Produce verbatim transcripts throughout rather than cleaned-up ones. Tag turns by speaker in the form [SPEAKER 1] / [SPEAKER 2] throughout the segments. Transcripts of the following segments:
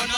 [SPEAKER 1] no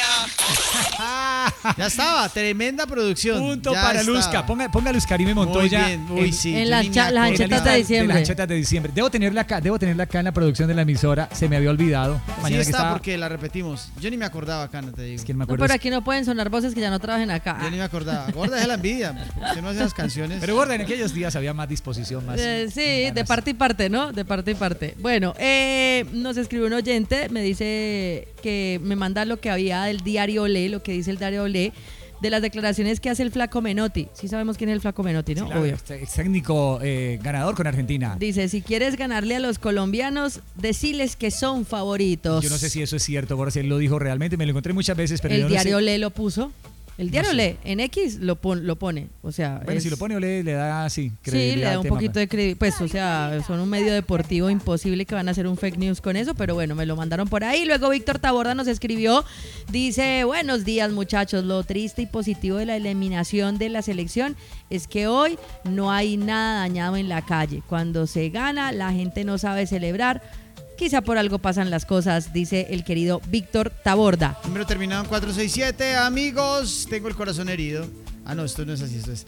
[SPEAKER 1] lea.
[SPEAKER 2] Ya estaba, tremenda producción.
[SPEAKER 3] Punto
[SPEAKER 2] ya
[SPEAKER 3] para
[SPEAKER 2] estaba.
[SPEAKER 3] Luzca. Ponga, ponga Luz Karime Montoya.
[SPEAKER 2] Muy bien. Uy,
[SPEAKER 3] en,
[SPEAKER 2] sí,
[SPEAKER 4] en
[SPEAKER 2] yo
[SPEAKER 4] la
[SPEAKER 2] ni me
[SPEAKER 4] cha- las
[SPEAKER 2] acuerdo.
[SPEAKER 4] anchetas
[SPEAKER 3] la
[SPEAKER 4] de
[SPEAKER 3] lista
[SPEAKER 4] diciembre.
[SPEAKER 3] las anchetas de diciembre. Debo tenerla acá, debo tenerla acá en la producción de la emisora. Se me había olvidado.
[SPEAKER 2] Sí
[SPEAKER 3] Mañana que
[SPEAKER 2] está,
[SPEAKER 3] estaba.
[SPEAKER 2] porque la repetimos. Yo ni me acordaba acá, no te digo.
[SPEAKER 3] Es que no me
[SPEAKER 4] No,
[SPEAKER 3] acuerdo.
[SPEAKER 4] pero aquí no pueden sonar voces que ya no trabajen acá.
[SPEAKER 2] Yo ni me acordaba. Gorda es la envidia. Pues, usted no hace las canciones.
[SPEAKER 3] Pero gorda, en aquellos días había más disposición, más.
[SPEAKER 4] Eh, sí,
[SPEAKER 3] ganas.
[SPEAKER 4] de parte y parte, ¿no? De parte y parte. Bueno, eh, nos escribió un oyente, me dice que me manda lo que había del diario Olé, lo que dice el diario Olé, de las declaraciones que hace el Flaco Menotti. Sí sabemos quién es el Flaco Menotti, ¿no?
[SPEAKER 3] Sí, claro,
[SPEAKER 4] Obvio.
[SPEAKER 3] este- ex técnico eh, ganador con Argentina.
[SPEAKER 4] Dice, si quieres ganarle a los colombianos, deciles que son favoritos.
[SPEAKER 3] Yo no sé si eso es cierto, Gorda, si él lo dijo realmente, me lo encontré muchas veces, pero yo
[SPEAKER 4] El
[SPEAKER 3] no
[SPEAKER 4] diario
[SPEAKER 3] sé.
[SPEAKER 4] Olé lo puso. El diario
[SPEAKER 3] No sé.
[SPEAKER 4] Olé, en X lo, pon- lo pone. O sea,
[SPEAKER 3] Bueno,
[SPEAKER 4] es-
[SPEAKER 3] si lo pone o le, le da así.
[SPEAKER 4] Sí, le da un poquito de credibilidad. Pues, o sea, son un medio deportivo imposible que van a hacer un fake news con eso, pero bueno, me lo mandaron por ahí. Luego Víctor Taborda nos escribió, dice, buenos días muchachos, lo triste y positivo de la eliminación de la selección es que hoy no hay nada dañado en la calle. Cuando se gana, la gente no sabe celebrar. Quizá por algo pasan las cosas, dice el querido Víctor Taborda.
[SPEAKER 2] Número terminado en cuatro seis siete. Amigos, tengo el corazón herido. Ah, no, esto no es así, esto es.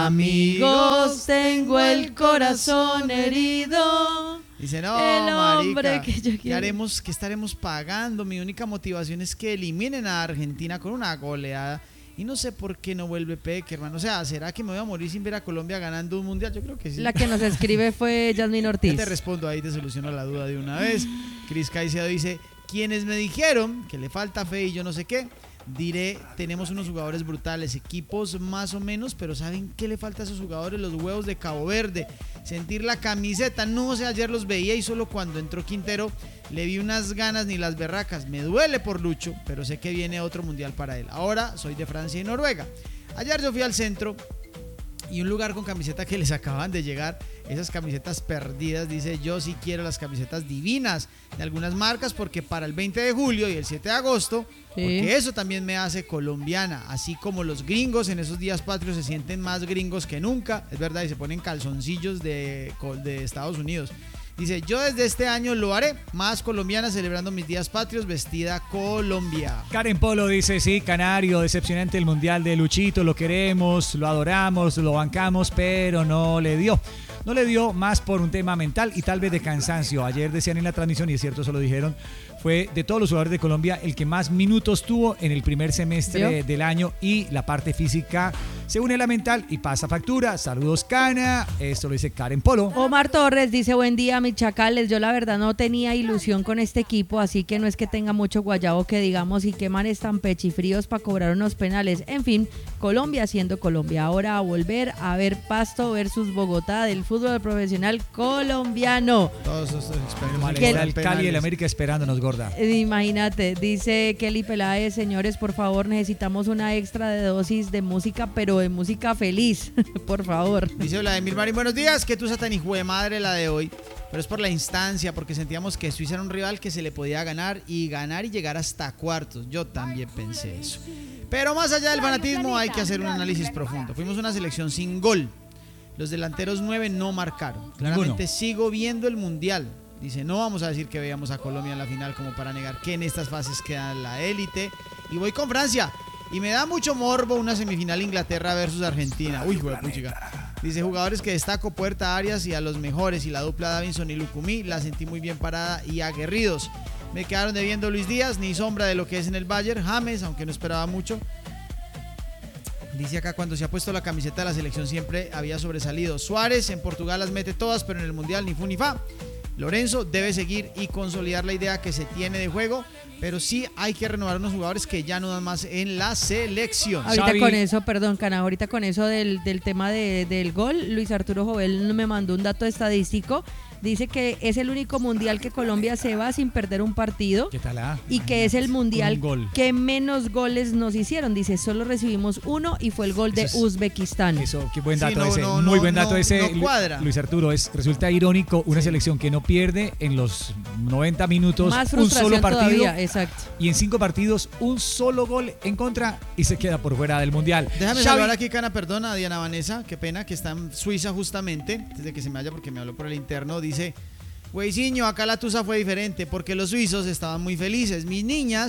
[SPEAKER 4] Amigos, tengo el corazón herido.
[SPEAKER 2] Dice, no,
[SPEAKER 4] El hombre
[SPEAKER 2] marica,
[SPEAKER 4] que yo
[SPEAKER 2] ¿qué
[SPEAKER 4] quiero.
[SPEAKER 2] haremos? ¿Qué estaremos pagando? Mi única motivación es que eliminen a Argentina con una goleada. Y no sé por qué no vuelve Peckerman. O sea, ¿será que me voy a morir sin ver a Colombia ganando un mundial? Yo creo que sí.
[SPEAKER 4] La que nos escribe fue Yasmín
[SPEAKER 2] Ya
[SPEAKER 4] Ortiz.
[SPEAKER 2] te respondo, ahí te soluciono la duda de una vez. Cris Caicedo dice, quienes me dijeron que le falta fe y yo no sé qué, diré, tenemos unos jugadores brutales, equipos más o menos, pero ¿saben qué le falta a esos jugadores? Los huevos de Cabo Verde, sentir la camiseta. No sé, ayer los veía y solo cuando entró Quintero le vi unas ganas ni las berracas. Me duele por Lucho, pero sé que viene otro mundial para él. Ahora soy de Francia y Noruega. Ayer yo fui al centro y un lugar con camiseta que les acaban de llegar, esas camisetas perdidas, dice, yo sí quiero las camisetas divinas de algunas marcas porque para el veinte de julio y el siete de agosto,
[SPEAKER 4] Sí.
[SPEAKER 2] porque eso también me hace colombiana, así como los gringos en esos días patrios se sienten más gringos que nunca, es verdad, y se ponen calzoncillos de, de Estados Unidos. Dice, yo desde este año lo haré, más colombiana, celebrando mis días patrios, vestida Colombia.
[SPEAKER 3] Karen Polo dice, sí, Canario, decepcionante el Mundial de Luchito, lo queremos, lo adoramos, lo bancamos, pero no le dio. No le dio más por un tema mental y tal vez de cansancio. Ayer decían en la transmisión, y es cierto, eso lo dijeron, fue de todos los jugadores de Colombia el que más minutos tuvo en el primer semestre
[SPEAKER 4] ¿Vio?
[SPEAKER 3] del año y la parte física se une a la mental y pasa factura. Saludos, Cana. Esto lo dice Karen Polo.
[SPEAKER 4] Omar Torres dice, buen día, mis chacales. Yo la verdad no tenía ilusión con este equipo, así que no es que tenga mucho guayabo que digamos y que manes tan pechifríos para cobrar unos penales. En fin, Colombia siendo Colombia. Ahora a volver a ver Pasto versus Bogotá del fútbol profesional colombiano.
[SPEAKER 2] Todos estos
[SPEAKER 3] Mal
[SPEAKER 2] experimentos.
[SPEAKER 3] está el Cali y el América esperándonos, gorda.
[SPEAKER 4] Eh, Imagínate, dice Kelly Peláez, señores, por favor, necesitamos una extra de dosis de música, pero de música feliz, por favor.
[SPEAKER 2] Dice Vladimir Marín, buenos días, que tú tan hijo de madre la de hoy, pero es por la instancia, porque sentíamos que Suiza era un rival que se le podía ganar y ganar y llegar hasta cuartos. Yo también pensé eso. Pero más allá del fanatismo hay que hacer un análisis profundo. Fuimos una selección sin gol. Los delanteros nueve no marcaron. Claramente sigo viendo el mundial. Dice, no vamos a decir que veíamos a Colombia en la final como para negar que en estas fases queda la élite. Y voy con Francia. Y me da mucho morbo una semifinal Inglaterra versus Argentina. Uy, güey, puchica. Dice, jugadores que destaco, Puerta, Arias y a los mejores. Y la dupla Davinson y Lucumí la sentí muy bien parada y aguerridos. Me quedaron debiendo Luis Díaz, ni sombra de lo que es en el Bayern. James, aunque no esperaba mucho. Dice acá, cuando se ha puesto la camiseta de la selección siempre había sobresalido. Suárez en Portugal las mete todas, pero en el Mundial ni fu ni fa. Lorenzo debe seguir y consolidar la idea que se tiene de juego, pero sí hay que renovar unos jugadores que ya no dan más en la selección.
[SPEAKER 4] Ahorita
[SPEAKER 3] Xavi.
[SPEAKER 4] con eso, perdón, Cana, ahorita con eso del, del tema de, del gol, Luis Arturo Jovel me mandó un dato estadístico. Dice que es el único mundial que Colombia se va sin perder un partido.
[SPEAKER 3] ¿Qué tal? Ah?
[SPEAKER 4] Y que es el mundial
[SPEAKER 3] Con un gol.
[SPEAKER 4] que menos goles nos hicieron. Dice, solo recibimos uno y fue el gol de
[SPEAKER 3] Eso es-
[SPEAKER 4] Uzbekistán.
[SPEAKER 3] Eso, qué buen
[SPEAKER 2] Sí,
[SPEAKER 3] dato
[SPEAKER 2] no,
[SPEAKER 3] ese,
[SPEAKER 2] no,
[SPEAKER 3] muy
[SPEAKER 2] no,
[SPEAKER 3] buen dato
[SPEAKER 2] no,
[SPEAKER 3] ese,
[SPEAKER 2] no
[SPEAKER 3] Lu-
[SPEAKER 2] cuadra.
[SPEAKER 3] Luis Arturo. Es, resulta irónico una selección que no pierde en los noventa minutos
[SPEAKER 4] Más
[SPEAKER 3] un
[SPEAKER 4] frustración
[SPEAKER 3] solo partido
[SPEAKER 4] todavía, exacto.
[SPEAKER 3] y en cinco partidos un solo gol en contra y se queda por fuera del Mundial.
[SPEAKER 2] Déjame
[SPEAKER 3] Xavi-
[SPEAKER 2] saludar aquí, Cana, perdona, a Diana Vanessa, qué pena, que está en Suiza justamente, desde que se me haya porque me habló por el interno, dice, güeyciño, acá la tusa fue diferente, porque los suizos estaban muy felices, mis niñas,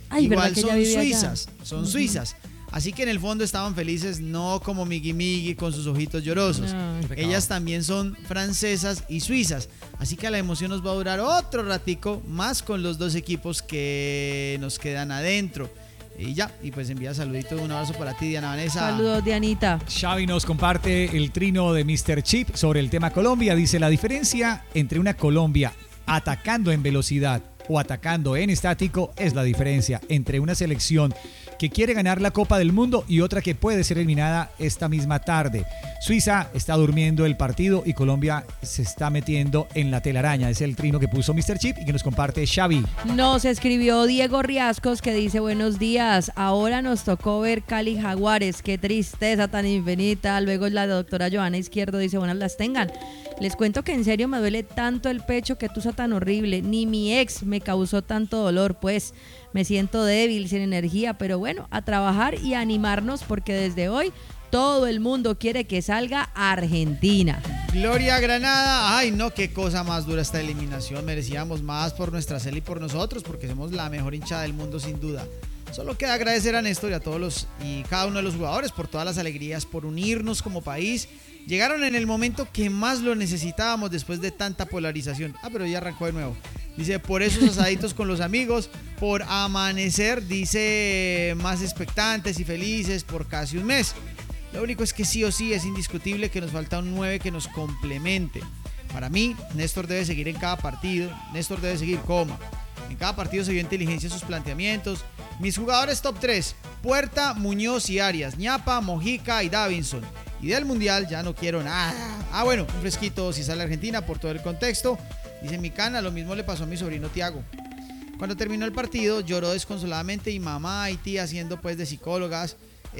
[SPEAKER 4] Ay, ¿verdad
[SPEAKER 2] igual
[SPEAKER 4] que ella
[SPEAKER 2] son
[SPEAKER 4] vive allá?
[SPEAKER 2] suizas, son suizas. Así que en el fondo estaban felices, no como Migui Migui con sus ojitos llorosos.
[SPEAKER 4] Ay.
[SPEAKER 3] Pecado.
[SPEAKER 2] Ellas también son francesas y suizas. Así que la emoción nos va a durar otro ratico más con los dos equipos que nos quedan adentro. Y ya, y pues envía saluditos, un abrazo para ti, Diana Vanessa.
[SPEAKER 4] Saludos, Dianita.
[SPEAKER 3] Xavi nos comparte el trino de míster Chip sobre el tema Colombia. Dice, la diferencia entre una Colombia atacando en velocidad o atacando en estático es la diferencia entre una selección que quiere ganar la Copa del Mundo y otra que puede ser eliminada esta misma tarde. Suiza está durmiendo el partido y Colombia se está metiendo en la telaraña. Es el trino que puso míster Chip y que nos comparte Xavi.
[SPEAKER 4] Nos escribió Diego Riascos que dice buenos días, ahora nos tocó ver Cali Jaguares, qué tristeza tan infinita. Luego la doctora Joana Izquierdo dice buenas las tengan. Les cuento que en serio me duele tanto el pecho, qué tusa tan horrible, ni mi ex me causó tanto dolor, pues me siento débil, sin energía, pero bueno, a trabajar y a animarnos porque desde hoy todo el mundo quiere que salga Argentina.
[SPEAKER 2] Gloria Granada, ay no, qué cosa más dura esta eliminación, merecíamos más por nuestra cel y por nosotros, porque somos la mejor hinchada del mundo sin duda. Solo queda agradecer a Néstor y a todos los y cada uno de los jugadores por todas las alegrías, por unirnos como país. Llegaron en el momento que más lo necesitábamos después de tanta polarización. Ah, pero ya arrancó de nuevo. Dice, por esos asaditos con los amigos, por amanecer, dice, más expectantes y felices por casi un mes. Lo único es que sí o sí es indiscutible que nos falta un nueve que nos complemente. Para mí, Néstor debe seguir en cada partido, Néstor debe seguir coma. En cada partido se vio inteligencia en sus planteamientos. Mis jugadores top tres, Puerta, Muñoz y Arias, Ñapa, Mojica y Davinson. Y del Mundial ya no quiero nada. Ah, bueno, un fresquito si sale Argentina por todo el contexto. Dice mi cana, lo mismo le pasó a mi sobrino Tiago. Cuando terminó el partido lloró desconsoladamente y mamá y tía siendo pues de psicólogas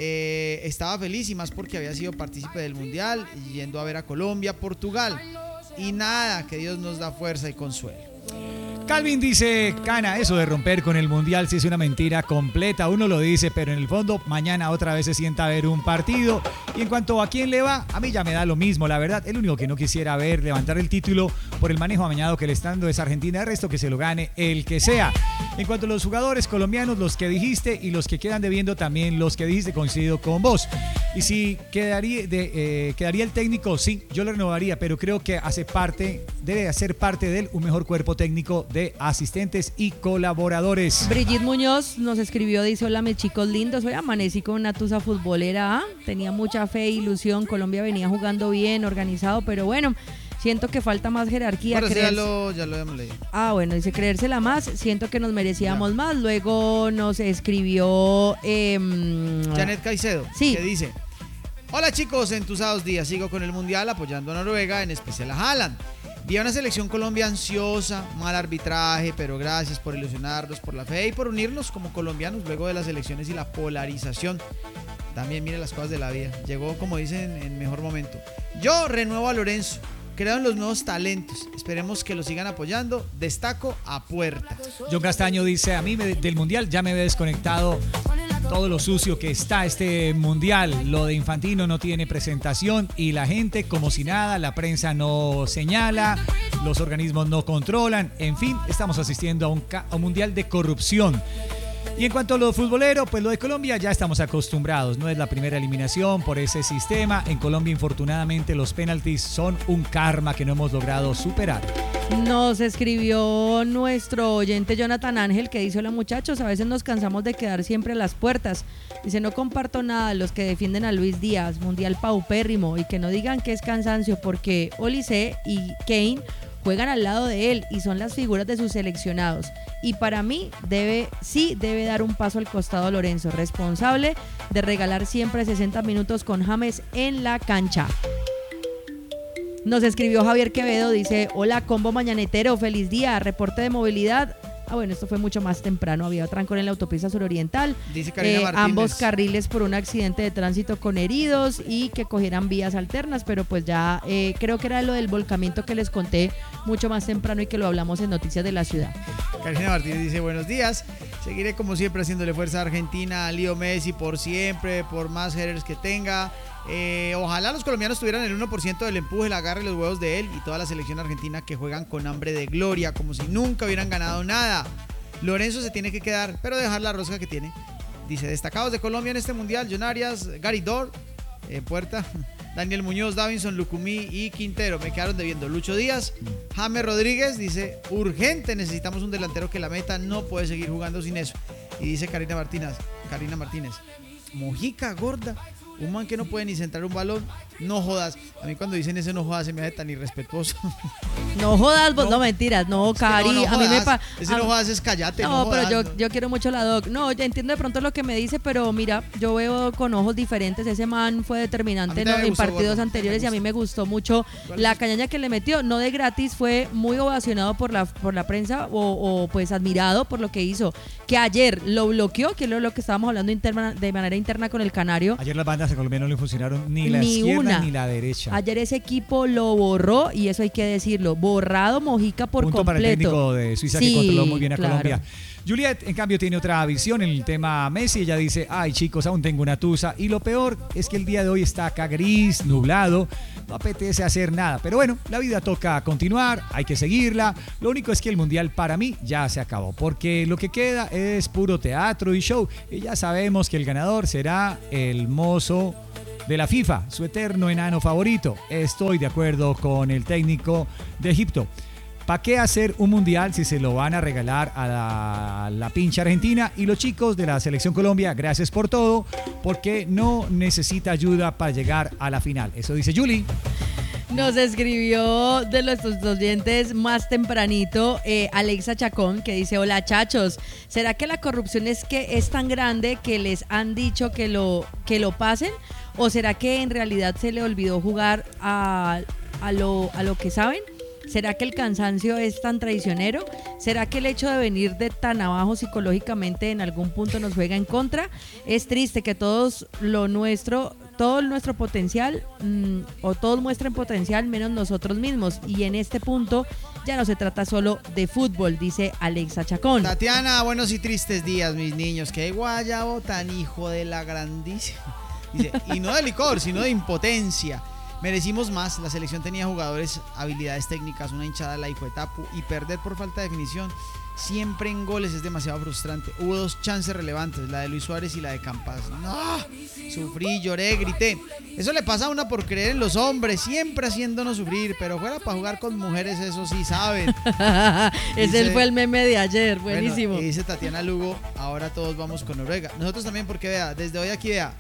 [SPEAKER 2] eh, estaba feliz y más porque había sido partícipe del Mundial yendo a ver a Colombia, Portugal. Y nada, que Dios nos da fuerza y consuelo.
[SPEAKER 3] Calvin dice, Cana, eso de romper con el Mundial sí es una mentira completa, uno lo dice, pero en el fondo mañana otra vez se sienta a ver un partido. Y en cuanto a quién le va, a mí ya me da lo mismo, la verdad, el único que no quisiera ver levantar el título por el manejo amañado que le está dando es Argentina, el resto que se lo gane el que sea. En cuanto a los jugadores colombianos, los que dijiste y los que quedan debiendo también los que dijiste, coincido con vos. Y si quedaría, de, eh, quedaría el técnico, sí, yo lo renovaría, pero creo que hace parte, debe hacer parte de él un mejor cuerpo técnico de asistentes y colaboradores.
[SPEAKER 4] Brigitte Muñoz nos escribió, dice, hola mis chicos lindos, hoy amanecí con una tusa futbolera, ¿ah? Tenía mucha fe e ilusión, Colombia venía jugando bien, organizado, pero bueno, siento que falta más jerarquía.
[SPEAKER 2] Ahora sí, ya
[SPEAKER 4] creerse-
[SPEAKER 2] lo, ya lo habíamos leído.
[SPEAKER 4] Ah, bueno, dice creérsela más, siento que nos merecíamos más. Luego nos escribió em,
[SPEAKER 2] Janet Caicedo,
[SPEAKER 4] Sí.
[SPEAKER 2] que dice: hola chicos, entusados días, sigo con el Mundial apoyando a Noruega, en especial a Haaland. Vi a una selección Colombia ansiosa, mal arbitraje, pero gracias por ilusionarnos, por la fe y por unirnos como colombianos luego de las elecciones y la polarización. También mire las cosas de la vida, llegó como dicen en mejor momento. Yo renuevo a Lorenzo, creo en los nuevos talentos, esperemos que lo sigan apoyando, destaco a Puerta.
[SPEAKER 3] John Castaño dice, a mí me- del Mundial ya me he desconectado todo lo sucio que está este Mundial. Lo de Infantino no tiene presentación y la gente como si nada, la prensa no señala, los organismos no controlan. En fin, estamos asistiendo a un, ca- a un Mundial de corrupción. Y en cuanto a lo futbolero, pues lo de Colombia ya estamos acostumbrados. No es la primera eliminación por ese sistema. En Colombia, infortunadamente, los penaltis son un karma que no hemos logrado superar.
[SPEAKER 4] Nos escribió nuestro oyente Jonathan Ángel que dice, hola muchachos, a veces nos cansamos de quedar siempre a las puertas. Dice, no comparto nada los que defienden a Luis Díaz, Mundial paupérrimo, y que no digan que es cansancio porque Olise y Kane juegan al lado de él y son las figuras de sus seleccionados. Y para mí debe, sí debe dar un paso al costado Lorenzo, responsable de regalar siempre sesenta minutos con James en la cancha. Nos escribió Javier Quevedo, dice, hola combo mañanetero, feliz día, reporte de movilidad. Ah, bueno, esto fue mucho más temprano, había trancón en la autopista suroriental.
[SPEAKER 2] Dice Karina
[SPEAKER 4] Eh,
[SPEAKER 2] Martínez.
[SPEAKER 4] ambos carriles por un accidente de tránsito con heridos y que cogieran vías alternas, pero pues ya eh, creo que era lo del volcamiento que les conté mucho más temprano y que lo hablamos en Noticias de la Ciudad.
[SPEAKER 2] Karina Martínez dice buenos días, seguiré como siempre haciéndole fuerza a Argentina, a Leo Messi por siempre, por más headers que tenga. Eh, ojalá los colombianos tuvieran el uno por ciento del empuje, el agarre y los huevos de él y toda la selección argentina que juegan con hambre de gloria, como si nunca hubieran ganado nada. Lorenzo se tiene que quedar, pero dejar la rosca que tiene. Dice, destacados de Colombia en este mundial, John Arias, Gary Dor, eh, Puerta, Daniel Muñoz, Davinson, Lucumí y Quintero. Me quedaron debiendo. Lucho Díaz, James Rodríguez, dice, urgente, necesitamos un delantero que la meta, no puede seguir jugando sin eso. Y dice Karina Martínez, Karina Martínez, Mojica gorda, un man que no puede ni centrar un balón, no jodas. A mí cuando dicen ese no jodas se me hace tan irrespetuoso.
[SPEAKER 4] No jodas, vos, no,
[SPEAKER 2] No.
[SPEAKER 4] mentiras, no,
[SPEAKER 2] Es que
[SPEAKER 4] Cari,
[SPEAKER 2] no, no
[SPEAKER 4] a mí me
[SPEAKER 2] jodas.
[SPEAKER 4] pasa.
[SPEAKER 2] Ese no jodas es cállate,
[SPEAKER 4] No,
[SPEAKER 2] no
[SPEAKER 4] pero
[SPEAKER 2] jodas,
[SPEAKER 4] yo,
[SPEAKER 2] no.
[SPEAKER 4] yo quiero mucho la Doc. No, yo entiendo de pronto lo que me dice, pero mira, yo veo con ojos diferentes. Ese man fue
[SPEAKER 2] A
[SPEAKER 4] determinante
[SPEAKER 2] mí
[SPEAKER 4] en,
[SPEAKER 2] también me
[SPEAKER 4] en
[SPEAKER 2] gustó,
[SPEAKER 4] partidos
[SPEAKER 2] gordo.
[SPEAKER 4] anteriores
[SPEAKER 2] Me
[SPEAKER 4] y a mí me gustó mucho
[SPEAKER 2] ¿Cuál
[SPEAKER 4] la
[SPEAKER 2] es?
[SPEAKER 4] cañaña que le metió. No de gratis, fue muy ovacionado por la, por la prensa o, o, pues admirado por lo que hizo. Que ayer lo bloqueó, que es lo, lo que estábamos hablando interna, de manera interna con el Canario.
[SPEAKER 3] Ayer las bandas de Colombia no le funcionaron ni la
[SPEAKER 4] Ni
[SPEAKER 3] izquierda
[SPEAKER 4] una.
[SPEAKER 3] ni la derecha.
[SPEAKER 4] Ayer ese equipo lo borró y eso hay que decirlo. Borrado Mojica por
[SPEAKER 3] Punto para el
[SPEAKER 4] completo.
[SPEAKER 3] técnico de Suiza
[SPEAKER 4] Sí,
[SPEAKER 3] que controló muy bien a
[SPEAKER 4] claro.
[SPEAKER 3] Colombia. Juliet, en cambio, tiene otra visión en el tema Messi. Ella dice, ay chicos, aún tengo una tusa. Y lo peor es que el día de hoy está acá gris, nublado. No apetece hacer nada. Pero bueno, la vida toca continuar, hay que seguirla. Lo único es que el Mundial para mí ya se acabó. Porque lo que queda es puro teatro y show. Y ya sabemos que el ganador será el mozo de la FIFA, su eterno enano favorito. Estoy de acuerdo con el técnico de Egipto. ¿Para qué hacer un mundial si se lo van a regalar a la, la pincha Argentina? Y los chicos de la Selección Colombia, gracias por todo, porque no necesita ayuda para llegar a la final. Eso dice Juli.
[SPEAKER 4] Nos escribió de nuestros oyentes más tempranito eh, Alexa Chacón, que dice, hola chachos, ¿será que la corrupción es que es tan grande que les han dicho que lo, que lo pasen? ¿O será que en realidad se le olvidó jugar a, a, lo, a lo que saben? ¿Será que el cansancio es tan traicionero? ¿Será que el hecho de venir de tan abajo psicológicamente en algún punto nos juega en contra? Es triste que todos lo nuestro, todo nuestro potencial mmm, o todos muestren potencial menos nosotros mismos. Y en este punto ya no se trata solo de fútbol, dice Alexa Chacón.
[SPEAKER 2] Tatiana, buenos y tristes días, mis niños. Qué guayabo tan hijo de la grandísima. Dice, y no de licor, sino de impotencia. Merecimos más, la selección tenía jugadores, habilidades técnicas, una hinchada la hijo de tapu y perder por falta de definición siempre en goles es demasiado frustrante. Hubo dos chances relevantes, la de Luis Suárez y la de Campas. No, sufrí, lloré, grité. Eso le pasa a una por creer en los hombres, siempre haciéndonos sufrir, pero fuera para jugar con mujeres, eso sí saben.
[SPEAKER 4] Ese
[SPEAKER 2] Dice-
[SPEAKER 4] fue el meme de ayer, buenísimo.
[SPEAKER 2] Bueno, y dice Tatiana Lugo, ahora todos vamos con Noruega. Nosotros también, porque vea, desde hoy aquí vea.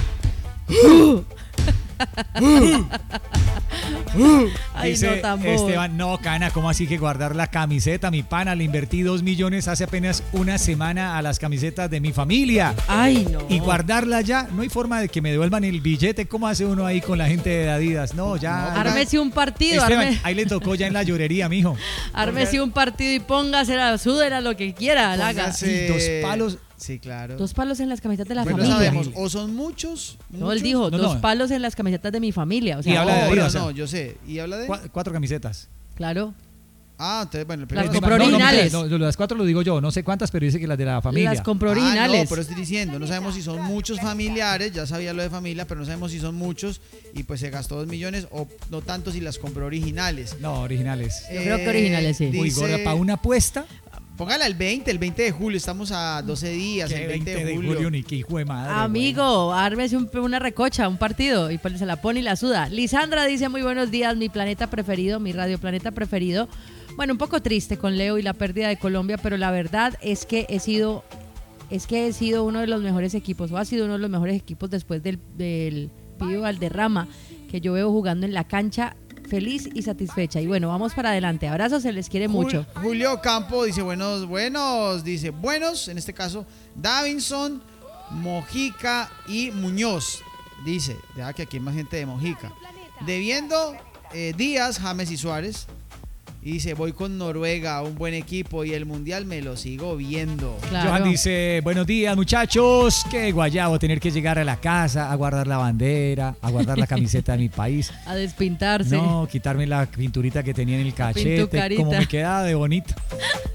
[SPEAKER 4] Ay,
[SPEAKER 3] Dice
[SPEAKER 4] no, tambor.
[SPEAKER 3] Esteban, no, Cana, ¿cómo así que guardar la camiseta? Mi pana, le invertí dos millones hace apenas una semana a las camisetas de mi familia.
[SPEAKER 4] Ay, no.
[SPEAKER 3] Y guardarla ya, no hay forma de que me devuelvan el billete. ¿Cómo hace uno ahí con la gente de Adidas? No, ya.
[SPEAKER 2] No,
[SPEAKER 4] Ármese un partido,
[SPEAKER 3] Esteban,
[SPEAKER 4] arme-
[SPEAKER 3] ahí le tocó ya en la llorería, mijo.
[SPEAKER 4] ármese un partido y póngase la sudera, lo que quiera, la haga.
[SPEAKER 2] Póngase-
[SPEAKER 3] Y dos palos.
[SPEAKER 2] Sí, claro.
[SPEAKER 4] Dos palos en las camisetas de la
[SPEAKER 2] Bueno,
[SPEAKER 4] familia.
[SPEAKER 2] sabemos, o son muchos.
[SPEAKER 4] No, él
[SPEAKER 2] muchos,
[SPEAKER 4] dijo,
[SPEAKER 3] No,
[SPEAKER 4] dos
[SPEAKER 3] no.
[SPEAKER 4] palos en las camisetas de mi familia. O sea,
[SPEAKER 3] Y habla de
[SPEAKER 2] No,
[SPEAKER 3] Adidas,
[SPEAKER 2] no,
[SPEAKER 3] o
[SPEAKER 2] no,
[SPEAKER 3] sea.
[SPEAKER 2] yo sé. ¿Y habla de?
[SPEAKER 3] Cua- Cuatro camisetas.
[SPEAKER 4] claro.
[SPEAKER 2] Ah, entonces, bueno, el
[SPEAKER 4] Las
[SPEAKER 2] primero-
[SPEAKER 4] compró
[SPEAKER 3] No, no,
[SPEAKER 4] originales.
[SPEAKER 3] no, no, las cuatro lo digo yo, no sé cuántas, pero dice que las de la familia.
[SPEAKER 4] Las compró
[SPEAKER 2] Ah,
[SPEAKER 4] originales.
[SPEAKER 2] no, pero estoy diciendo, no sabemos si son muchos familiares, ya sabía lo de familia, pero no sabemos si son muchos y pues se gastó dos millones o no tanto si las compró originales.
[SPEAKER 3] No, originales.
[SPEAKER 4] Yo creo que originales, sí.
[SPEAKER 2] dice-
[SPEAKER 3] Uy, gorda, para una apuesta.
[SPEAKER 2] Póngala el veinte, el veinte de julio, estamos a doce días,
[SPEAKER 3] Que
[SPEAKER 2] el veinte de julio.
[SPEAKER 3] ni qué hijo de madre.
[SPEAKER 4] Amigo, ármese un- una recocha, un partido y pues se la pone y la suda. Lisandra dice muy buenos días, mi planeta preferido, mi radio planeta preferido. Bueno, un poco triste con Leo y la pérdida de Colombia, pero la verdad es que he sido, es que he sido uno de los mejores equipos, o ha sido uno de los mejores equipos después del, del Pío Valderrama, que yo veo jugando en la cancha feliz y satisfecha. Y bueno, vamos para adelante. Abrazos, se les quiere mucho.
[SPEAKER 2] Jul- Julio Campo dice buenos, buenos, dice buenos, en este caso, Davinson, Mojica y Muñoz. Dice, ya que aquí hay más gente de Mojica. Debiendo eh, Díaz, James y Suárez. Y dice, voy con Noruega, un buen equipo y el Mundial me lo sigo viendo.
[SPEAKER 4] Claro.
[SPEAKER 3] Johan dice, buenos días muchachos, qué guayabo tener que llegar a la casa a guardar la bandera, a guardar la camiseta de mi país.
[SPEAKER 4] A despintarse.
[SPEAKER 3] No, quitarme la pinturita que tenía en el cachete,
[SPEAKER 4] pintucarita.
[SPEAKER 3] como me quedaba de bonito.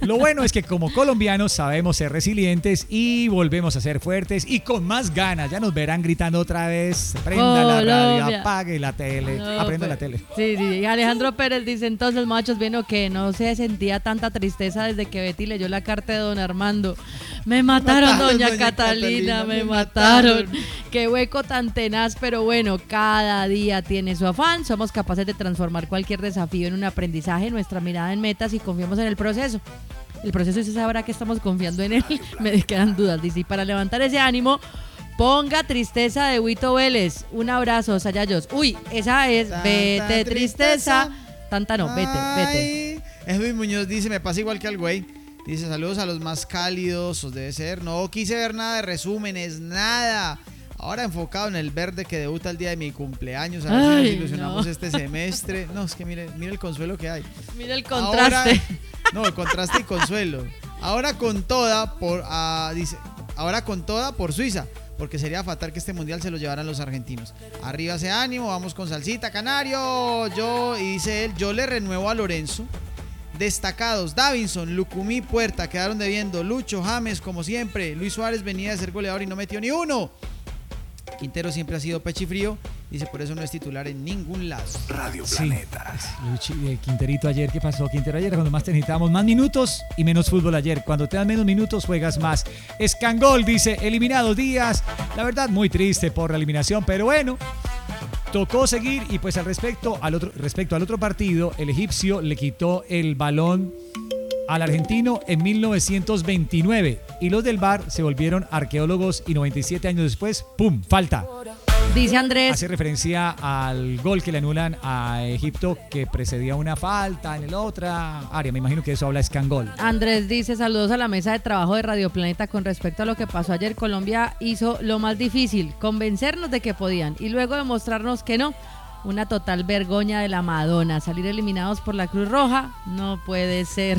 [SPEAKER 3] Lo bueno es que como colombianos sabemos ser resilientes y volvemos a ser fuertes y con más ganas. Ya nos verán gritando otra vez, prenda la radio,
[SPEAKER 4] Colombia.
[SPEAKER 3] apague la tele,
[SPEAKER 4] No,
[SPEAKER 3] aprenda
[SPEAKER 4] pero-
[SPEAKER 3] la tele.
[SPEAKER 4] Sí, sí. Y Alejandro Pérez dice, entonces, machos, vino que no se sentía tanta tristeza desde que Betty leyó la carta de don Armando. Me mataron,
[SPEAKER 2] Mataron,
[SPEAKER 4] doña,
[SPEAKER 2] doña
[SPEAKER 4] Catalina,
[SPEAKER 2] Catalina,
[SPEAKER 4] me,
[SPEAKER 2] me
[SPEAKER 4] mataron.
[SPEAKER 2] mataron.
[SPEAKER 4] Qué hueco tan tenaz, pero bueno, cada día tiene su afán. Somos capaces de transformar cualquier desafío en un aprendizaje, nuestra mirada en metas y confiamos en el proceso. El proceso se sabrá que estamos confiando en él. Me quedan dudas, dice. Y para levantar ese ánimo, ponga Tristeza de Huito Vélez. Un abrazo, Sayayos. Uy, esa es
[SPEAKER 2] Tanta
[SPEAKER 4] Vete
[SPEAKER 2] tristeza.
[SPEAKER 4] Tristeza. Tanta no, vete, vete.
[SPEAKER 2] Ay, Edwin Muñoz dice, me pasa igual que al güey. Dice, saludos a los más cálidos, os debe ser. No quise ver nada de resúmenes, nada. Ahora enfocado en el verde que debuta el día de mi cumpleaños. A ver si
[SPEAKER 4] Ay,
[SPEAKER 2] nos ilusionamos
[SPEAKER 4] no.
[SPEAKER 2] este semestre. No, es que mire, mire el consuelo que hay.
[SPEAKER 4] Mira el contraste.
[SPEAKER 2] Ahora- no, el contraste y consuelo. Ahora con toda por ah, dice, ahora con toda por Suiza, porque sería fatal que este mundial se lo llevaran los argentinos. Arriba ese ánimo, vamos con salsita, Canario. Yo, y dice él, yo le renuevo a Lorenzo. Destacados, Davinson, Lucumí, Puerta, quedaron debiendo. Lucho, James, como siempre. Luis Suárez venía de ser goleador y no metió ni uno. Quintero siempre ha sido pechifrío. Dice, por eso no es titular en ningún lado.
[SPEAKER 1] Radio
[SPEAKER 3] Sí.
[SPEAKER 1] Planeta.
[SPEAKER 3] Luchi- eh, Quinterito ayer, ¿qué pasó? Quintero ayer cuando más te necesitábamos más minutos y menos fútbol ayer. Cuando te dan menos minutos juegas más. Escangol dice, eliminados Díaz. La verdad muy triste por la eliminación, pero bueno. Tocó seguir y pues al respecto al otro respecto al otro partido, el egipcio le quitó el balón al argentino en mil novecientos veintinueve y los del V A R se volvieron arqueólogos y noventa y siete años después, ¡pum!, falta.
[SPEAKER 4] Dice Andrés,
[SPEAKER 3] Hace referencia al gol que le anulan a Egipto que precedía una falta en el otra área. Me imagino que eso habla Escangol.
[SPEAKER 4] Andrés dice, saludos a la mesa de trabajo de Radio Planeta con respecto a lo que pasó ayer. Colombia hizo lo más difícil, convencernos de que podían y luego demostrarnos que no. Una total vergoña de la Madonna. Salir eliminados por la Cruz Roja no puede ser.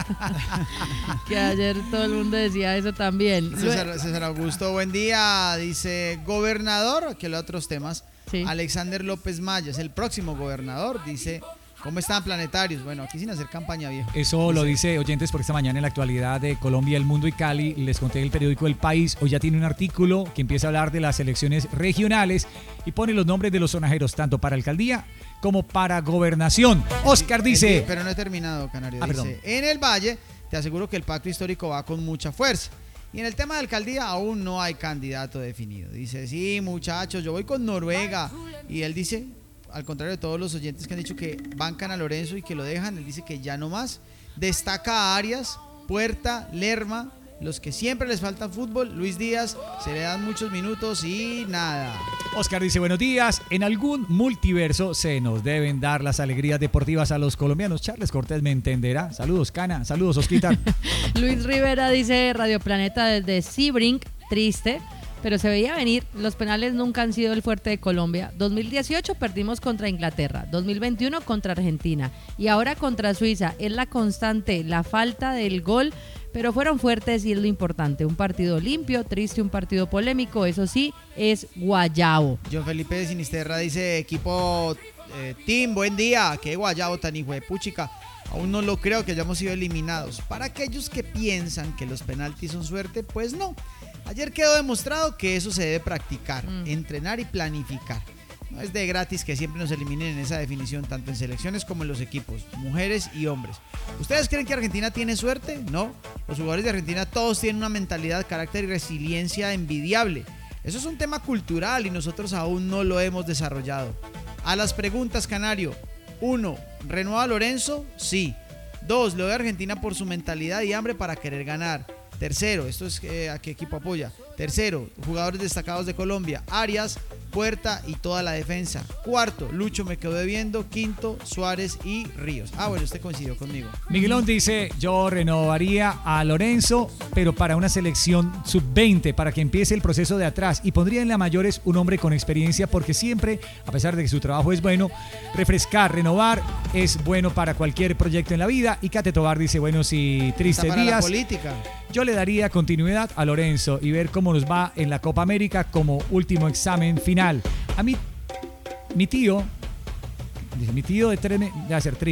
[SPEAKER 4] Que ayer todo el mundo decía eso también.
[SPEAKER 2] César, César Augusto, buen día. Dice, gobernador, aquí los otros temas.
[SPEAKER 4] Sí.
[SPEAKER 2] Alexander López Maya es el próximo gobernador. Dice, ¿cómo están planetarios? Bueno, aquí sin hacer campaña, viejo.
[SPEAKER 3] Eso lo dice oyentes porque esta mañana en la actualidad de Colombia, El Mundo y Cali, les conté el periódico El País, hoy ya tiene un artículo que empieza a hablar de las elecciones regionales y pone los nombres de los sonajeros tanto para alcaldía como para gobernación. Oscar dice...
[SPEAKER 2] El- pero no he terminado, Canario.
[SPEAKER 3] Ah,
[SPEAKER 2] dice,
[SPEAKER 3] perdón.
[SPEAKER 2] en el Valle, te aseguro que el pacto histórico va con mucha fuerza. Y en el tema de alcaldía aún no hay candidato definido. Dice, sí, muchachos, yo voy con Noruega. Y él dice, al contrario de todos los oyentes que han dicho que bancan a Lorenzo y que lo dejan, él dice que ya no más. Destaca a Arias, Puerta, Lerma, los que siempre les falta fútbol. Luis Díaz, se le dan muchos minutos y nada.
[SPEAKER 3] Oscar dice, buenos días. En algún multiverso se nos deben dar las alegrías deportivas a los colombianos. Charles Cortés me entenderá. Saludos, Cana. Saludos, Osquitar.
[SPEAKER 4] Luis Rivera dice, Radio Planeta desde Sebring, triste, pero se veía venir. Los penales nunca han sido el fuerte de Colombia. dos mil dieciocho perdimos contra Inglaterra, dos mil veintiuno contra Argentina y ahora contra Suiza. Es la constante, la falta del gol, pero fueron fuertes y es lo importante. Un partido limpio, triste, un partido polémico, eso sí, es guayabo.
[SPEAKER 2] John Felipe de Sinisterra dice, equipo eh, Team, buen día. Qué guayabo tan hijo de puchica. Aún no lo creo que hayamos sido eliminados. Para aquellos que piensan que los penaltis son suerte, pues no. Ayer quedó demostrado que eso se debe practicar,
[SPEAKER 4] Mm.
[SPEAKER 2] entrenar y planificar. No es de gratis que siempre nos eliminen en esa definición, tanto en selecciones como en los equipos, mujeres y hombres. ¿Ustedes creen que Argentina tiene suerte? No. Los jugadores de Argentina todos tienen una mentalidad, carácter y resiliencia envidiable. Eso es un tema cultural y nosotros aún no lo hemos desarrollado. A las preguntas, Canario. Uno, ¿renueva Lorenzo? Sí. Dos, le doy a Argentina por su mentalidad y hambre para querer ganar. Tercero, esto es eh, a qué equipo apoya. Tercero, jugadores destacados de Colombia, Arias, Puerta y toda la defensa. Cuarto, Lucho me quedó debiendo. Quinto, Suárez y Ríos. Ah, bueno, usted coincidió conmigo.
[SPEAKER 3] Miguelón dice, yo renovaría a Lorenzo, pero para una selección sub veinte, para que empiece el proceso de atrás. Y pondría en la mayores un hombre con experiencia, porque siempre, a pesar de que su trabajo es bueno, refrescar, renovar es bueno para cualquier proyecto en la vida. Y Cate Tobar dice, bueno, si
[SPEAKER 2] Está
[SPEAKER 3] tristes
[SPEAKER 2] para la
[SPEAKER 3] días,
[SPEAKER 2] política.
[SPEAKER 3] yo le daría continuidad a Lorenzo y ver cómo nos va en la Copa América como último examen final. A mí, mi tío, dice, mi tío de tres, me- debe ser trío,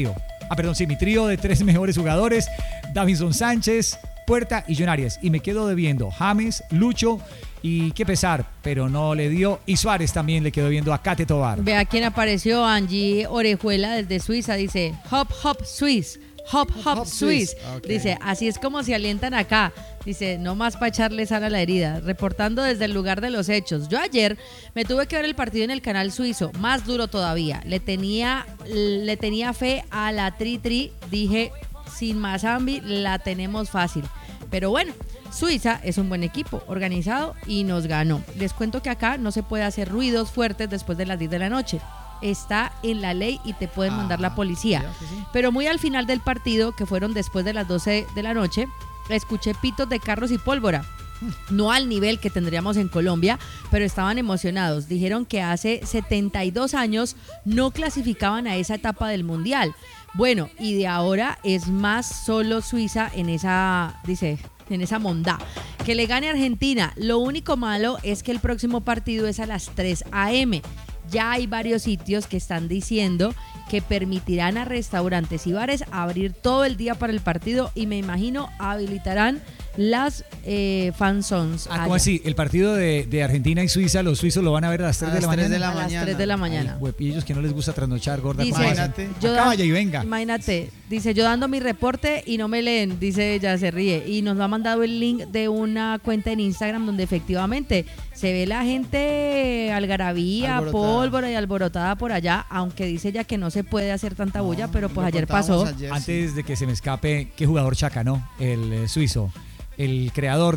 [SPEAKER 3] ah, perdón, sí, mi trío de tres mejores jugadores, Davinson Sánchez, Puerta y John Arias. Y me quedo debiendo James, Lucho y qué pesar, pero no le dio. Y Suárez también le quedó viendo a Kate Tobar.
[SPEAKER 4] Vea quién apareció, Angie Orejuela desde Suiza, dice Hop Hop Swiss. Hop Hop,
[SPEAKER 2] Hop
[SPEAKER 4] Swiss.
[SPEAKER 2] Swiss. Okay.
[SPEAKER 4] Dice, así es como se alientan acá. Dice, no más para echarle sal a la herida. Reportando desde el lugar de los hechos. Yo ayer me tuve que ver el partido en el canal suizo. Más duro todavía. Le tenía, le tenía fe a la Tri Tri. Dije, sin Mazambi la tenemos fácil. Pero bueno, Suiza es un buen equipo, organizado y nos ganó. Les cuento que acá no se puede hacer ruidos fuertes después de las diez de la noche. Está en la ley y te pueden ah, mandar la policía. Sí, sí. Pero muy al final del partido, que fueron después de las doce de la noche, escuché pitos de carros y pólvora. No al nivel que tendríamos en Colombia, pero estaban emocionados. Dijeron que hace setenta y dos años no clasificaban a esa etapa del Mundial. Bueno, y de ahora es más solo Suiza en esa, dice, en esa mondá. Que le gane Argentina. Lo único malo es que el próximo partido es a las tres a eme Ya hay varios sitios que están diciendo que permitirán a restaurantes y bares abrir todo el día para el partido y me imagino habilitarán las eh, fan zones.
[SPEAKER 3] Ah, ¿cómo así? El partido de, de Argentina y Suiza, los suizos lo van a ver a las tres de la mañana.
[SPEAKER 2] De la
[SPEAKER 4] a
[SPEAKER 2] mañana.
[SPEAKER 4] las tres de la mañana.
[SPEAKER 3] Ay, y ellos que no les gusta trasnochar, gorda.
[SPEAKER 4] Dice,
[SPEAKER 2] imagínate.
[SPEAKER 4] Yo
[SPEAKER 3] Acá vaya y venga.
[SPEAKER 4] Imagínate, dice, yo dando mi reporte y no me leen, dice ella, se ríe. Y nos ha mandado el link de una cuenta en Instagram donde efectivamente se ve la gente algarabía, alborotada. Pólvora y alborotada por allá, aunque dice ella que no se puede hacer tanta bulla, no, pero pues ayer pasó.
[SPEAKER 3] Ayer, Antes sí. de que se me escape, ¿qué jugador Chaca, no? El eh, suizo. El creador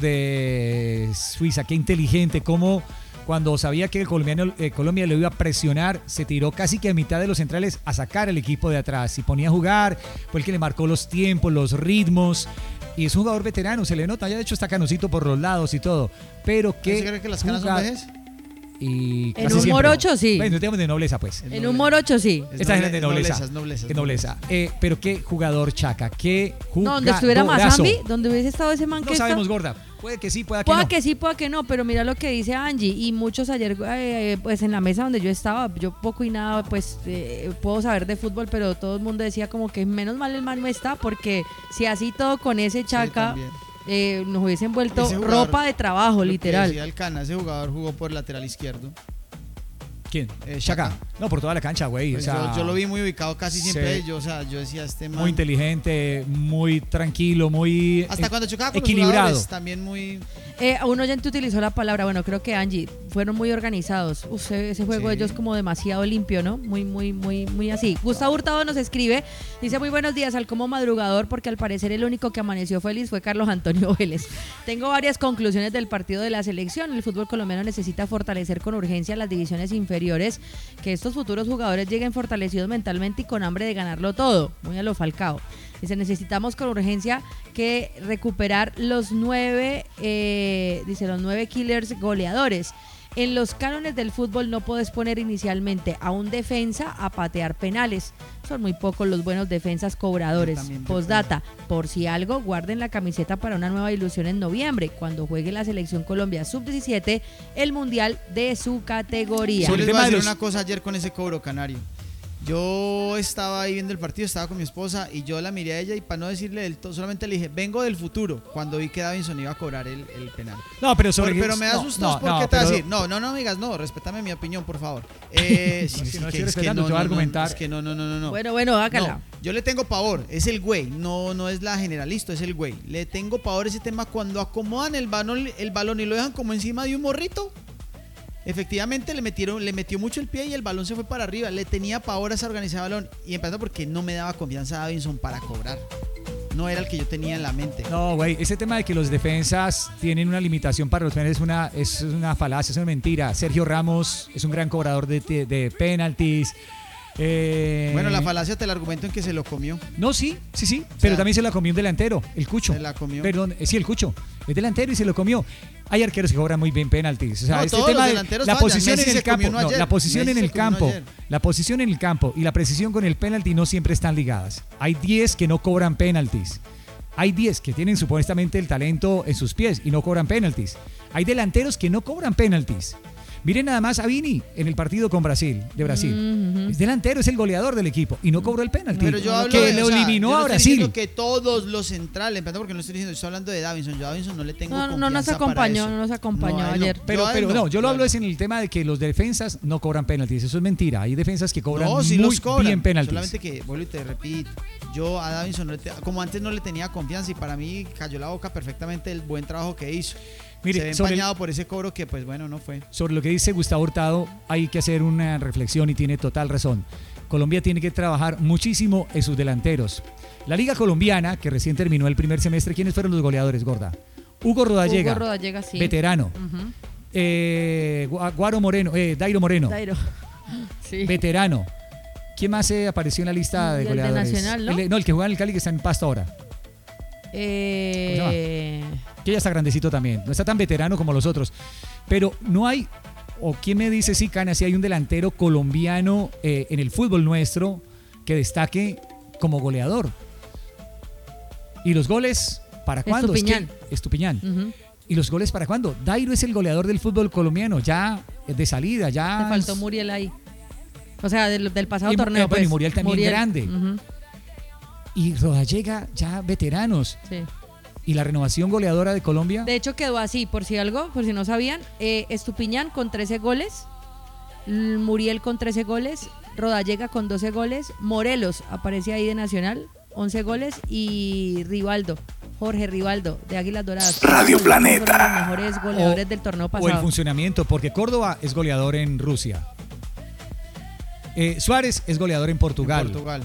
[SPEAKER 3] de Suiza, qué inteligente, cómo cuando sabía que el colombiano, eh, Colombia lo iba a presionar, se tiró casi que a mitad de los centrales a sacar el equipo de atrás y ponía a jugar, fue el que le marcó los tiempos, los ritmos, y es un jugador veterano, se le nota, ya de hecho está canosito por los lados y todo, pero que...
[SPEAKER 2] ¿Usted cree que las canas son vejes?
[SPEAKER 3] Y
[SPEAKER 4] en un morocho sí.
[SPEAKER 3] Bueno, no tenemos de nobleza pues.
[SPEAKER 4] En, en un morocho sí.
[SPEAKER 3] Esta gente de nobleza.
[SPEAKER 2] Noblezas, noblezas,
[SPEAKER 3] de nobleza. Eh, pero qué jugador Chaca, qué jugador.
[SPEAKER 4] No, donde estuviera Mazambi, donde hubiese estado ese man
[SPEAKER 3] no
[SPEAKER 4] que está.
[SPEAKER 3] No sabemos, gorda. Puede que sí, pueda que
[SPEAKER 4] pueda
[SPEAKER 3] no.
[SPEAKER 4] Pueda que sí, pueda que no, pero mira lo que dice Angie. Y muchos ayer, eh, pues en la mesa donde yo estaba, yo poco y nada, pues eh, puedo saber de fútbol, pero todo el mundo decía como que menos mal el man no está, porque si así todo con ese Chaca... Sí, Eh, nos hubiesen vuelto jugador, ropa de trabajo, literal.
[SPEAKER 2] Sí, Alcana, ese jugador jugó por lateral izquierdo.
[SPEAKER 3] ¿Quién?
[SPEAKER 2] Eh, Chaca.
[SPEAKER 3] No, por toda la cancha, güey.
[SPEAKER 2] Pues
[SPEAKER 3] o sea,
[SPEAKER 2] yo, yo lo vi muy ubicado casi siempre. Yo, o sea, yo decía, este man.
[SPEAKER 3] Muy inteligente, muy tranquilo, muy.
[SPEAKER 2] Hasta cuando chocaba con
[SPEAKER 3] equilibrado.
[SPEAKER 2] Los también muy.
[SPEAKER 4] Eh, un oyente utilizó la palabra, bueno, creo que Angie, fueron muy organizados. Uf, ese juego sí. de ellos como demasiado limpio, ¿no? Muy, muy, muy, muy así. Gustavo Hurtado nos escribe, dice muy buenos días al como madrugador, porque al parecer el único que amaneció feliz fue Carlos Antonio Vélez. Tengo varias conclusiones del partido de la selección. El fútbol colombiano necesita fortalecer con urgencia las divisiones inferiores, que estos futuros jugadores lleguen fortalecidos mentalmente y con hambre de ganarlo todo. Muy a lo Falcao. Dice, necesitamos con urgencia que recuperar los nueve, eh, dice, los nueve killers goleadores. En los cánones del fútbol no puedes poner inicialmente a un defensa a patear penales. Son muy pocos los buenos defensas cobradores. Postdata, por si algo, guarden la camiseta para una nueva ilusión en noviembre, cuando juegue la selección Colombia sub diecisiete, el mundial de su categoría.
[SPEAKER 2] Yo les voy a decir una cosa ayer con ese cobro canario. Yo estaba ahí viendo el partido, estaba con mi esposa y yo la miré a ella y para no decirle del todo, solamente le dije, vengo del futuro, cuando vi que Davinson iba a cobrar el, el penal.
[SPEAKER 3] No, pero sobre
[SPEAKER 2] Por, pero me da
[SPEAKER 3] no,
[SPEAKER 2] sustos,
[SPEAKER 3] no,
[SPEAKER 2] ¿por
[SPEAKER 3] no,
[SPEAKER 2] qué te vas a
[SPEAKER 3] pero...
[SPEAKER 2] decir? No, no, no, amigas, no, respétame mi opinión, por favor. Eh,
[SPEAKER 3] no,
[SPEAKER 2] sí,
[SPEAKER 3] si no
[SPEAKER 2] que,
[SPEAKER 3] estoy
[SPEAKER 2] es que no,
[SPEAKER 3] te voy a
[SPEAKER 2] no,
[SPEAKER 3] argumentar.
[SPEAKER 2] no, es que no, no, no, no, no.
[SPEAKER 4] Bueno, bueno, hágala.
[SPEAKER 2] No, yo le tengo pavor, es el güey, no, no es la generalista, es el güey. Le tengo pavor ese tema cuando acomodan el balón, el balón y lo dejan como encima de un morrito. Efectivamente le metieron, le metió mucho el pie y el balón se fue para arriba. Le tenía pavor a esa organizada de balón. Y empezando porque no me daba confianza a Davinson para cobrar. No era el que yo tenía en la mente.
[SPEAKER 3] No, güey, ese tema de que los defensas tienen una limitación para los penales es una, es una falacia, es una mentira. Sergio Ramos es un gran cobrador de, de, de penaltis. Eh,
[SPEAKER 2] bueno, la falacia te la argumento en que se lo comió.
[SPEAKER 3] No, sí, sí, sí, pero sea, también se la comió un delantero, el Cucho.
[SPEAKER 2] Se la comió.
[SPEAKER 3] Perdón, sí, el Cucho. Es delantero y se lo comió. Hay arqueros que cobran muy bien penaltis. O sea,
[SPEAKER 2] no,
[SPEAKER 3] este
[SPEAKER 2] todos
[SPEAKER 3] tema
[SPEAKER 2] los
[SPEAKER 3] de
[SPEAKER 2] delanteros
[SPEAKER 3] la
[SPEAKER 2] fallan.
[SPEAKER 3] posición
[SPEAKER 2] Messi
[SPEAKER 3] en el campo, no, la posición
[SPEAKER 2] Messi
[SPEAKER 3] en el campo, la posición en el campo y la precisión con el penalti no siempre están ligadas. Hay diez que no cobran penaltis. Hay diez que tienen supuestamente el talento en sus pies y no cobran penaltis. Hay delanteros que no cobran penaltis. Miren nada más a Vini en el partido con Brasil, de Brasil.
[SPEAKER 4] Mm-hmm.
[SPEAKER 3] Es delantero, es el goleador del equipo y no cobró el penalti.
[SPEAKER 2] Pero yo hablo
[SPEAKER 3] que
[SPEAKER 2] de,
[SPEAKER 3] le
[SPEAKER 2] o sea,
[SPEAKER 3] eliminó
[SPEAKER 2] yo no
[SPEAKER 3] a
[SPEAKER 2] estoy
[SPEAKER 3] Brasil.
[SPEAKER 2] diciendo que todos los centrales, porque no estoy diciendo, estoy hablando de Davinson. Yo a Davinson no le tengo
[SPEAKER 4] No,
[SPEAKER 2] confianza
[SPEAKER 4] no nos
[SPEAKER 2] para
[SPEAKER 4] acompañó,
[SPEAKER 2] eso.
[SPEAKER 4] no nos acompañó
[SPEAKER 2] No, a él no.
[SPEAKER 4] ayer.
[SPEAKER 3] Pero,
[SPEAKER 2] Yo a él
[SPEAKER 3] pero no, yo lo
[SPEAKER 2] a
[SPEAKER 3] hablo
[SPEAKER 2] él
[SPEAKER 3] es en el tema de que los defensas no cobran penaltis. Eso es mentira. Hay defensas que cobran
[SPEAKER 2] no, sí
[SPEAKER 3] muy
[SPEAKER 2] los cobran,
[SPEAKER 3] bien penaltis.
[SPEAKER 2] solamente que, vuelvo y te repito, yo a Davinson, no le te- como antes no le tenía confianza y para mí cayó la boca perfectamente el buen trabajo que hizo.
[SPEAKER 3] Mire,
[SPEAKER 2] Se ve
[SPEAKER 3] sobre el-
[SPEAKER 2] empañado por ese cobro que, pues bueno, no fue.
[SPEAKER 3] Sobre lo que dice Gustavo Hurtado, hay que hacer una reflexión y tiene total razón. Colombia tiene que trabajar muchísimo en sus delanteros. La Liga Colombiana, que recién terminó el primer semestre, ¿quiénes fueron los goleadores, Gorda? Hugo Rodallega,
[SPEAKER 4] Hugo Rodallega, sí.
[SPEAKER 3] veterano.
[SPEAKER 4] Ujú.
[SPEAKER 3] Eh, Gua- Guaro Moreno, eh, Dairo Moreno,
[SPEAKER 4] Dairo. Sí.
[SPEAKER 3] veterano. ¿Quién más eh, apareció en la lista de
[SPEAKER 4] El de
[SPEAKER 3] goleadores?
[SPEAKER 4] Nacional, ¿no?
[SPEAKER 3] El, no, el que juega en el Cali, que está en Pasto ahora.
[SPEAKER 4] Eh,
[SPEAKER 3] Que ya está grandecito también. No está tan veterano como los otros. Pero no hay, o quién me dice, sí, Cana, si hay un delantero colombiano eh, en el fútbol nuestro que destaque como goleador. ¿Y los goles para cuándo?
[SPEAKER 4] Estupiñán.
[SPEAKER 3] Es que- Estupiñán.
[SPEAKER 4] ujú.
[SPEAKER 3] ¿Y los goles para cuándo? Dairo es el goleador del fútbol colombiano, ya de salida, ya.
[SPEAKER 4] Te faltó Muriel ahí. O sea, del, del pasado
[SPEAKER 3] Y-
[SPEAKER 4] torneo.
[SPEAKER 3] eh, bueno, y
[SPEAKER 4] pues.
[SPEAKER 3] Muriel también grande.
[SPEAKER 4] Ujú.
[SPEAKER 3] Y Rodallega, ya veteranos.
[SPEAKER 4] Sí.
[SPEAKER 3] ¿Y la renovación goleadora de Colombia?
[SPEAKER 4] De hecho quedó así, por si algo, por si no sabían, eh, Estupiñán con trece goles, L- Muriel con trece goles, Rodallega con doce goles, Morelos aparece ahí de Nacional, once goles y Rivaldo, Jorge Rivaldo de Águilas Doradas.
[SPEAKER 1] Radio
[SPEAKER 4] Fueron
[SPEAKER 1] Planeta.
[SPEAKER 4] los mejores goleadores
[SPEAKER 3] O-
[SPEAKER 4] del torneo
[SPEAKER 3] O el
[SPEAKER 4] pasado.
[SPEAKER 3] funcionamiento, porque Córdoba es goleador en Rusia. Eh, Suárez es goleador en Portugal.
[SPEAKER 2] En Portugal.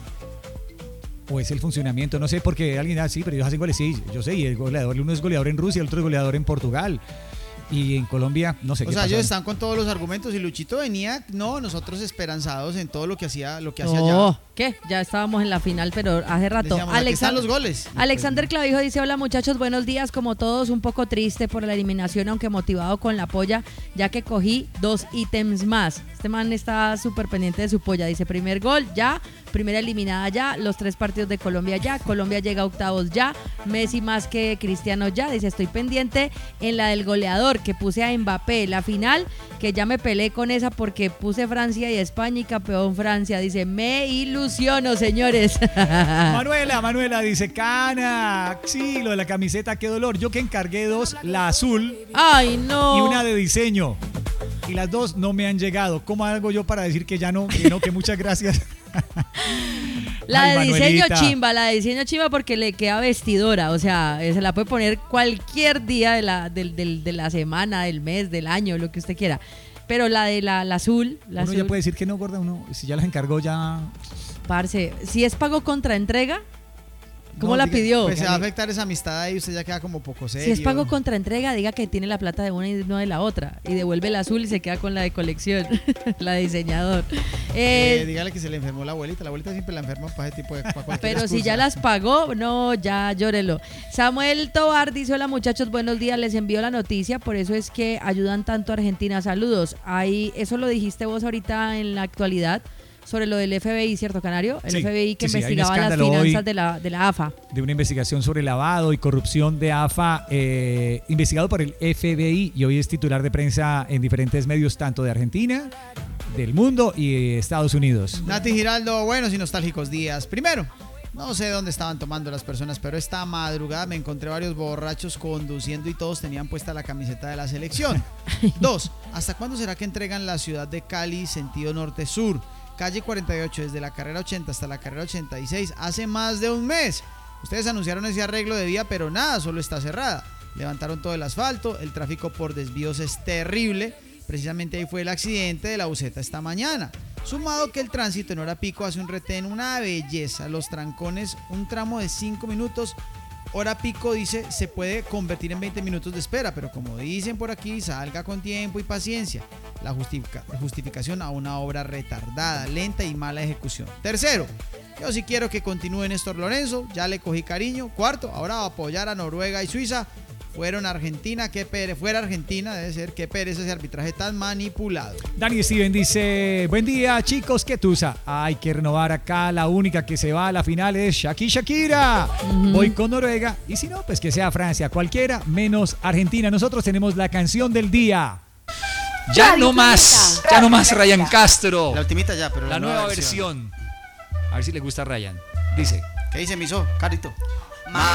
[SPEAKER 3] O es el funcionamiento, no sé, porque alguien dice, sí, pero ellos hacen goles, sí, yo sé, y el goleador, uno es goleador en Rusia, el otro es goleador en Portugal. Y en Colombia, no sé
[SPEAKER 2] O
[SPEAKER 3] qué
[SPEAKER 2] sea,
[SPEAKER 3] pasa.
[SPEAKER 2] ellos están con todos los argumentos y Luchito venía, no, nosotros esperanzados en todo lo que hacía, lo que hacía
[SPEAKER 4] No,
[SPEAKER 2] allá.
[SPEAKER 4] ¿qué? Ya estábamos en la final, pero hace rato.
[SPEAKER 2] Decíamos, aquí están los goles.
[SPEAKER 4] Alexander Clavijo dice, hola muchachos, buenos días, como todos un poco triste por la eliminación, aunque motivado con la polla, ya que cogí dos ítems más. Este man está súper pendiente de su polla, dice, primer gol ya, primera eliminada ya, los tres partidos de Colombia ya, Colombia llega a octavos ya, Messi más que Cristiano ya, dice, estoy pendiente en la del goleador, que puse a Mbappé, la final, que ya me peleé con esa porque puse Francia y España y campeón Francia, dice, me ilusiono, señores.
[SPEAKER 3] Manuela, Manuela dice, Cana, sí, lo de la camiseta, qué dolor. Yo que encargué dos, la azul
[SPEAKER 4] Ay, no.
[SPEAKER 3] y una de diseño. Y las dos no me han llegado. ¿Cómo hago yo para decir que ya no, que no, que muchas gracias?
[SPEAKER 4] La
[SPEAKER 3] Ay,
[SPEAKER 4] de diseño
[SPEAKER 3] Manuelita.
[SPEAKER 4] chimba, la de diseño chimba porque le queda vestidora, o sea, eh, se la puede poner cualquier día de la, del- del- de la semana, del mes, del año, lo que usted quiera. Pero la de la, la azul, la
[SPEAKER 3] Uno
[SPEAKER 4] azul,
[SPEAKER 3] ya puede decir que no, gorda, uno, si ya las encargó ya...
[SPEAKER 4] parce, si es pago contra entrega, ¿cómo
[SPEAKER 2] No,
[SPEAKER 4] la
[SPEAKER 2] diga,
[SPEAKER 4] pidió?
[SPEAKER 2] Pues se va a afectar esa amistad ahí, usted ya queda como poco serio.
[SPEAKER 4] Si es pago contra entrega, diga que tiene la plata de una y no de la otra. Y devuelve la azul y se queda con la de colección, la de diseñador.
[SPEAKER 2] Eh,
[SPEAKER 4] Eh,
[SPEAKER 2] dígale que se le enfermó la abuelita. La abuelita siempre la enferma para ese tipo de para cualquier
[SPEAKER 4] Pero si
[SPEAKER 2] excusa.
[SPEAKER 4] ya las pagó, no, ya llórelo. Samuel Tobar dice, hola muchachos, buenos días, les envío la noticia, por eso es que ayudan tanto a Argentina, saludos. Ahí, eso lo dijiste vos ahorita en la actualidad, sobre lo del F B I, ¿cierto, Canario? El
[SPEAKER 3] Sí,
[SPEAKER 4] F B I que
[SPEAKER 3] sí, sí, hay un
[SPEAKER 4] investigaba las
[SPEAKER 3] escándalo
[SPEAKER 4] finanzas
[SPEAKER 3] hoy.
[SPEAKER 4] de la, de la A F A.
[SPEAKER 3] De una investigación sobre lavado y corrupción de A F A, eh, investigado por el F B I y hoy es titular de prensa en diferentes medios, tanto de Argentina, del mundo y de Estados Unidos.
[SPEAKER 2] Nati Giraldo, buenos y nostálgicos días. Primero, no sé dónde estaban tomando las personas, pero esta madrugada me encontré varios borrachos conduciendo y todos tenían puesta la camiseta de la selección. Dos, ¿hasta cuándo será que entregan la ciudad de Cali sentido norte-sur? Calle cuarenta y ocho, desde la carrera ochenta hasta la carrera ochenta y seis, hace más de un mes. Ustedes anunciaron ese arreglo de vía, pero nada, solo está cerrada. Levantaron todo el asfalto, el tráfico por desvíos es terrible. Precisamente ahí fue el accidente de la buseta esta mañana. Sumado que el tránsito en hora pico hace un retén, una belleza. Los trancones, un tramo de cinco minutos. Hora pico, dice, se puede convertir en veinte minutos de espera, pero como dicen por aquí, salga con tiempo y paciencia. La justifica- justificación a una obra retardada, lenta y mala ejecución. Tercero, yo sí quiero que continúe Néstor Lorenzo, ya le cogí cariño. Cuarto, ahora va a apoyar a Noruega y Suiza. Fueron a Argentina, qué pereza, fuera Argentina, debe ser, qué pereza ese arbitraje tan manipulado.
[SPEAKER 3] Dani Steven dice, buen día chicos, qué tusa. Hay que renovar acá, la única que se va a la final es Shaki Shakira. Voy con Noruega y si no, pues que sea Francia, cualquiera menos Argentina. Nosotros tenemos la canción del día. Ya
[SPEAKER 5] Radio
[SPEAKER 3] no más,
[SPEAKER 5] Planeta.
[SPEAKER 3] ya no más Ryan Castro.
[SPEAKER 2] La ultimita ya, pero
[SPEAKER 3] La nueva versión. A ver si le gusta a Ryan. Dice.
[SPEAKER 2] ¿Qué dice Miso, Carito?